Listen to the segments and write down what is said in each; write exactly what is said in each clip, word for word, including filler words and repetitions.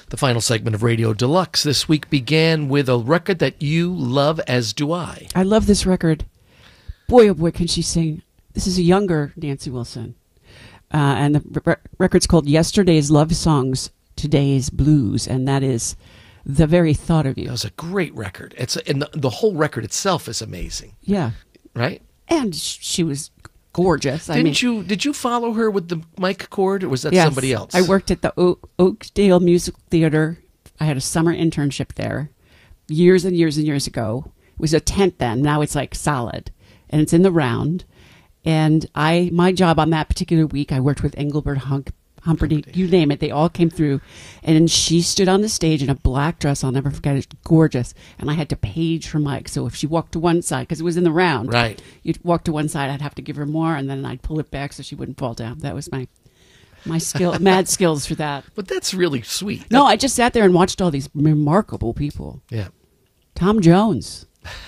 The final segment of Radio Deluxe this week began with a record that you love, as do I. I love this record. Boy, oh boy, can she sing. This is a younger Nancy Wilson. Uh, and the re- record's called Yesterday's Love Songs, Today's Blues. And that is the very thought of you. That was a great record. It's and the, the whole record itself is amazing. Yeah. Right? And sh- she was gorgeous. Didn't I mean, you? Did you follow her with the mic cord, or was that yes, somebody else? I worked at the Oak, Oakdale Music Theater. I had a summer internship there years and years and years ago. It was a tent then. Now it's like solid. And it's in the round. And I, my job on that particular week, I worked with Engelbert Hunk, Humperdinck, you name it. They all came through. And she stood on the stage in a black dress. I'll never forget it. Gorgeous. And I had to page her mic. So if she walked to one side, because it was in the round, right? You'd walk to one side, I'd have to give her more, and then I'd pull it back so she wouldn't fall down. That was my my skill, mad skills for that. But that's really sweet. No, I just sat there and watched all these remarkable people. Yeah. Tom Jones.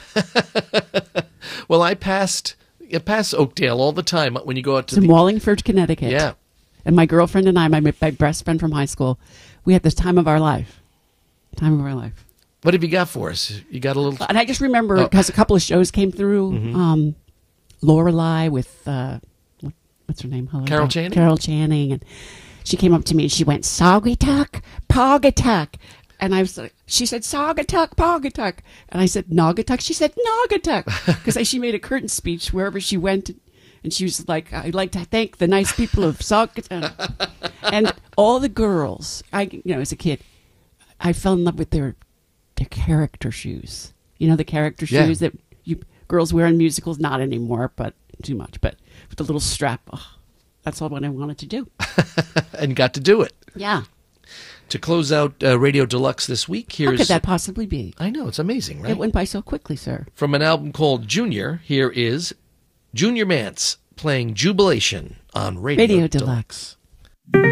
Well, I passed I pass Oakdale all the time when you go out to it's in the... Wallingford, Connecticut. Yeah. And my girlfriend and I, my, my best friend from high school, we had the time of our life. Time of our life. What have you got for us? You got a little... And I just remember, because oh. a couple of shows came through, mm-hmm. um, Lorelei with, uh, what, what's her name? Hello, Carol Channing? Carol Channing. And she came up to me and she went, Saugatuck, Pawgatuck. And I was like, she said, Saugatuck, Pawgatuck. And I said, Naugatuck. She said, Naugatuck. Because she made a curtain speech wherever she went. And she was like, I'd like to thank the nice people of Saugatuck. And all the girls, I, you know, as a kid, I fell in love with their their character shoes. You know, the character yeah. shoes that you girls wear in musicals, not anymore, but too much. But with the little strap, oh, that's all what I wanted to do. And got to do it. Yeah. To close out uh, Radio Deluxe this week, here's... How could that possibly be? I know, it's amazing, right? It went by so quickly, sir. From an album called Junior, here is Junior Mance playing Jubilation on Radio, Radio Deluxe. Deluxe.